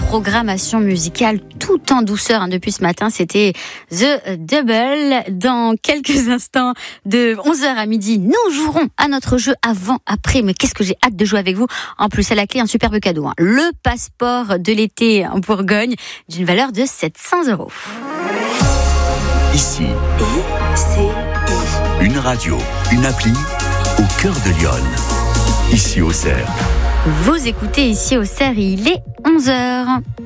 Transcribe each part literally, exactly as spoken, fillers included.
programmation musicale tout en douceur hein, depuis ce matin. C'était The Double. Dans quelques instants, de onze heures à midi, nous jouerons à notre jeu avant, après. Mais qu'est-ce que j'ai hâte de jouer avec vous. En plus, à la clé, un superbe cadeau. Hein. Le passeport de l'été en Bourgogne d'une valeur de sept cents euros. Ici, I C I. Une radio, une appli au cœur de Lyon. Ici au Cerf. Vous écoutez Ici au Cerf, il est onze heures.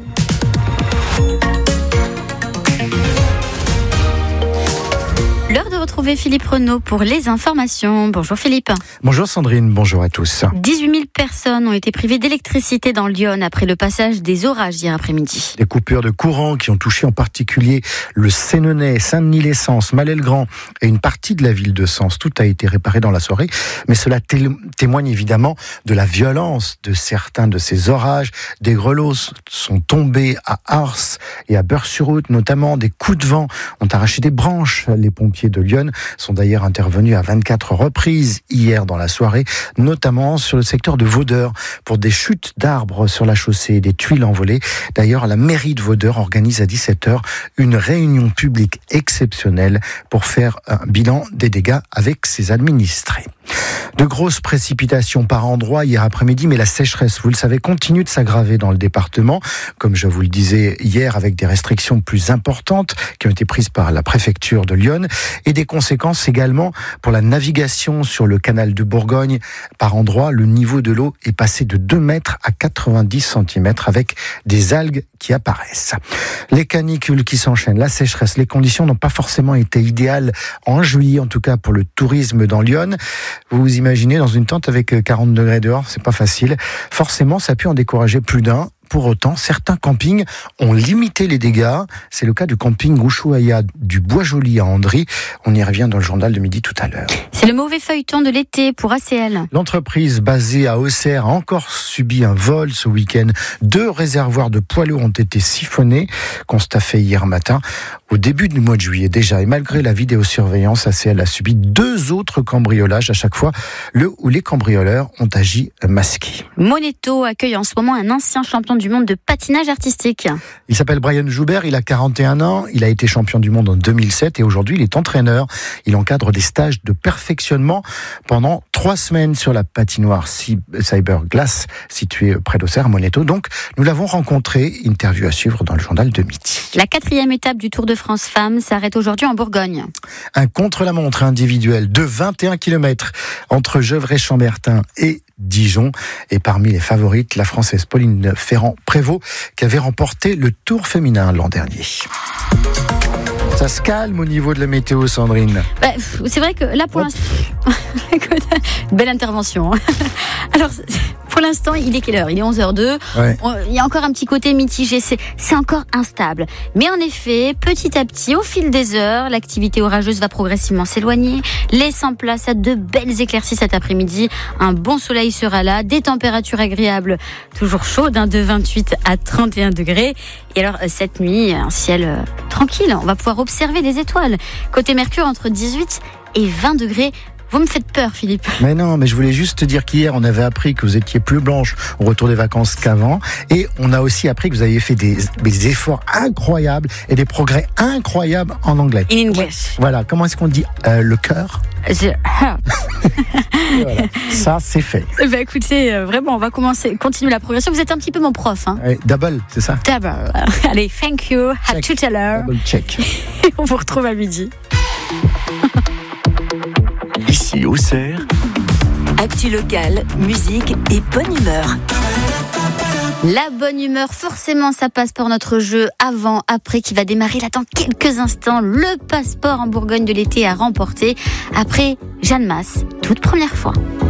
L'heure de retrouver Philippe Renaud pour les informations. Bonjour Philippe. Bonjour Sandrine, bonjour à tous. dix-huit mille personnes ont été privées d'électricité dans Lyon après le passage des orages hier après-midi. Des coupures de courant qui ont touché en particulier le Sénonais, Saint-Denis-les-Sens, Malais-le-Grand et une partie de la ville de Sens. Tout a été réparé dans la soirée, mais cela té- témoigne évidemment de la violence de certains de ces orages. Des grelots sont tombés à Ars et à Beure-sur-Haute, notamment des coups de vent ont arraché des branches. Les pompiers de Lyon sont d'ailleurs intervenus à vingt-quatre reprises hier dans la soirée, notamment sur le secteur de Vaudeur pour des chutes d'arbres sur la chaussée et des tuiles envolées. D'ailleurs, la mairie de Vaudeur organise à dix-sept heures une réunion publique exceptionnelle pour faire un bilan des dégâts avec ses administrés. De grosses précipitations par endroits hier après-midi, mais la sécheresse, vous le savez, continue de s'aggraver dans le département, comme je vous le disais hier, avec des restrictions plus importantes qui ont été prises par la préfecture de Lyon et des conséquences également pour la navigation sur le canal de Bourgogne. Par endroits, le niveau de l'eau est passé de deux mètres à quatre-vingt-dix centimètres avec des algues qui apparaissent. Les canicules qui s'enchaînent, la sécheresse, les conditions n'ont pas forcément été idéales en juillet, en tout cas pour le tourisme dans Lyon. Vous vous imaginez dans une tente avec quarante degrés dehors, c'est pas facile. Forcément, ça a pu en décourager plus d'un. Pour autant, certains campings ont limité les dégâts. C'est le cas du camping Ushuaïa du Bois-Joli à Andry. On y revient dans le journal de midi tout à l'heure. C'est le mauvais feuilleton de l'été pour A C L. L'entreprise basée à Auxerre a encore subi un vol ce week-end. Deux réservoirs de poids lourds ont été siphonnés, constat fait hier matin, au début du mois de juillet déjà. Et malgré la vidéosurveillance, A C L a subi deux autres cambriolages, à chaque fois le où les cambrioleurs ont agi masqués. Moneto accueille en ce moment un ancien champion du monde de patinage artistique. Il s'appelle Brian Joubert, il a quarante et un ans, il a été champion du monde en deux mille sept et aujourd'hui il est entraîneur. Il encadre des stages de perfectionnement pendant trois semaines sur la patinoire Cyberglass située près d'Auxerre, Moneto. Donc nous l'avons rencontré, interview à suivre dans le journal de midi. La quatrième étape du Tour de France Femmes s'arrête aujourd'hui en Bourgogne. Un contre-la-montre individuel de vingt et un kilomètres entre Gevrey-Chambertin et Dijon. Et parmi les favorites, la Française Pauline Ferrand-Prévot qui avait remporté le Tour féminin l'an dernier. Ça se calme au niveau de la météo, Sandrine. Bah, c'est vrai que là, pour Hop. l'instant... Belle intervention. Alors, pour l'instant, il est quelle heure ? Il est onze heures zéro deux. Ouais. Il y a encore un petit côté mitigé. C'est, c'est encore instable. Mais en effet, petit à petit, au fil des heures, l'activité orageuse va progressivement s'éloigner, laissant place à de belles éclaircies cet après-midi. Un bon soleil sera là, des températures agréables, toujours chaudes, hein, de vingt-huit à trente et un degrés. Et alors, cette nuit, un ciel euh, tranquille. On va pouvoir observer des étoiles. Côté Mercure, entre dix-huit et vingt degrés. Vous me faites peur, Philippe. Mais non, mais je voulais juste te dire qu'hier, on avait appris que vous étiez plus blanche au retour des vacances qu'avant. Et on a aussi appris que vous aviez fait des, des efforts incroyables et des progrès incroyables en anglais. In English. Voilà, comment est-ce qu'on dit euh, le cœur ? The heart. Voilà. Ça, c'est fait. Bah écoutez, euh, vraiment, on va commencer, continuer la progression. Vous êtes un petit peu mon prof, hein. Ouais, double, c'est ça ? Double. Allez, thank you. À Check. tout à l'heure. Double check. On vous retrouve à midi. Ici au Cerf. Actu locale, musique et bonne humeur. La bonne humeur, forcément, ça passe par notre jeu avant, après, qui va démarrer là dans quelques instants. Le passeport en Bourgogne de l'été à remporter après Jeanne Masse, toute première fois.